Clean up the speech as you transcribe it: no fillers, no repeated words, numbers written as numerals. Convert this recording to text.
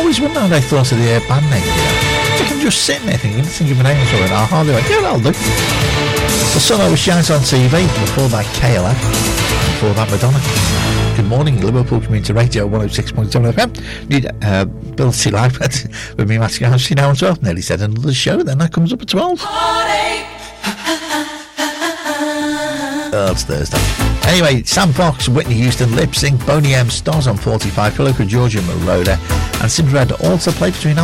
always wondered how they thought of the band name. I'm just sitting there thinking, think of a name for it. They went, yeah, that'll do. The sun always shines on TV. Before that, KLF. Before that, Madonna. Good morning, Liverpool Community Radio 106.7 FM. Need Bill C. Live with me, Matthew Housey now as well. Nearly said another show, then that comes up at 12. Oh, it's Thursday. Anyway, Sam Fox, Whitney Houston, Lip Sync, Boney M, Stars on 45, Coloca, Georgia, Moroder, and Simply Red also play between